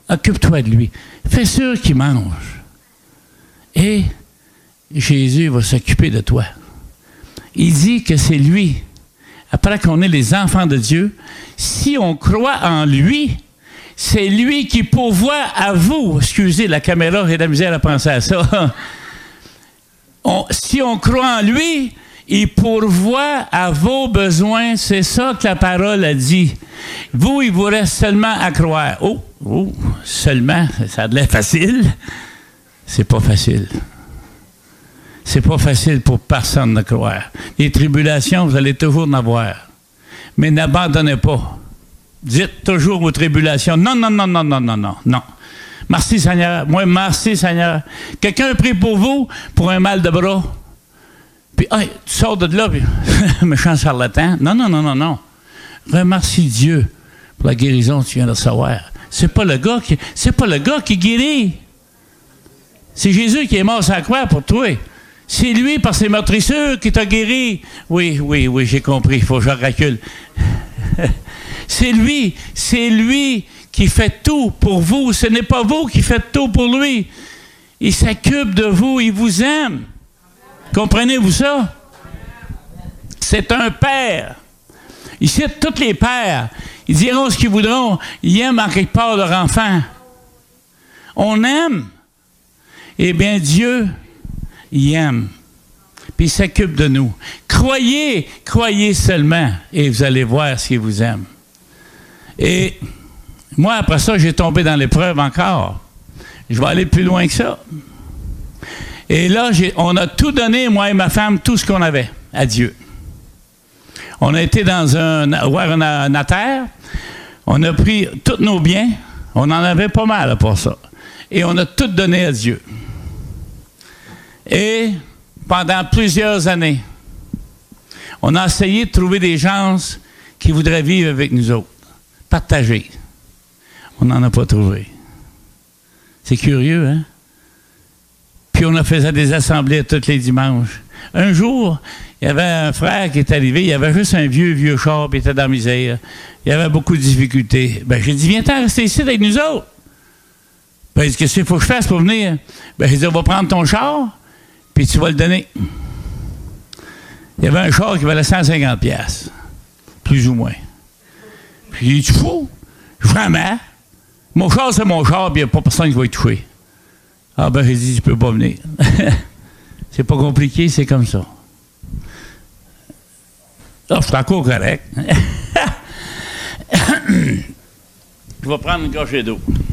Occupe-toi de lui. Fais sûr qu'il mange. Et Jésus va s'occuper de toi. Il dit que c'est lui. Après qu'on est les enfants de Dieu, si on croit en lui, c'est lui qui pourvoit à vous. Excusez, la caméra, j'ai de la misère à penser à ça. Si on croit en lui, il pourvoit à vos besoins. C'est ça que la parole a dit. Vous, il vous reste seulement à croire. Oh, seulement, ça a l'air facile. C'est pas facile. C'est pas facile pour personne de croire. Les tribulations, vous allez toujours en avoir. Mais n'abandonnez pas. Dites toujours aux tribulations, non. Merci Seigneur. Moi, merci Seigneur. Quelqu'un prie pour vous pour un mal de bras. Puis, tu sors de là, puis, méchant charlatan. Non. Remercie Dieu pour la guérison que tu viens de recevoir. C'est pas le gars qui guérit. C'est Jésus qui est mort sur la croix pour toi. C'est lui, par ses meurtrissures, qui t'a guéri. Oui, j'ai compris. Il faut que je recule. C'est lui qui fait tout pour vous. Ce n'est pas vous qui faites tout pour lui. Il s'occupe de vous, il vous aime. Comprenez-vous ça? C'est un père. Ici, tous les pères, ils diront ce qu'ils voudront. Ils aiment en quelque part leur enfant. On aime. Eh bien, Dieu, il aime. Puis il s'occupe de nous. Croyez seulement, et vous allez voir s'il vous aime. Et moi, après ça, j'ai tombé dans l'épreuve encore. Je vais aller plus loin que ça. Et là, on a tout donné, moi et ma femme, tout ce qu'on avait à Dieu. On a été dans un notaire. On a pris tous nos biens. On en avait pas mal pour ça. Et on a tout donné à Dieu. Et pendant plusieurs années, on a essayé de trouver des gens qui voudraient vivre avec nous autres. Partager. On n'en a pas trouvé. C'est curieux, hein? Puis on a fait des assemblées tous les dimanches. Un jour, il y avait un frère qui est arrivé, il avait juste un vieux char, puis il était dans la misère. Il avait beaucoup de difficultés. Ben, j'ai dit, viens-t'en rester ici avec nous autres. Ben, il dit, qu'est-ce qu'il faut que je fasse pour venir? Ben, j'ai dit, on va prendre ton char, puis tu vas le donner. Il y avait un char qui valait 150 $, plus ou moins. Puis il dit, tu fous? Vraiment? Mon char, c'est mon char, puis il n'y a pas personne qui va y toucher. Ah ben, j'ai dit, tu peux pas venir. C'est pas compliqué, c'est comme ça. Là, je suis encore correct. Je vais prendre une gorgée d'eau.